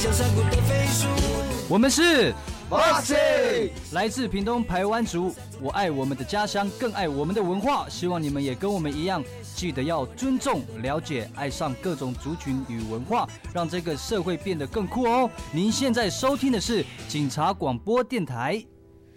像山谷的飞鼠。 我们是 Boxing， 来自屏东排湾族，我爱我们的家乡，更爱我们的文化。希望你们也跟我们一样，记得要尊重、了解、爱上各种族群与文化，让这个社会变得更酷哦。您现在收听的是警察广播电台。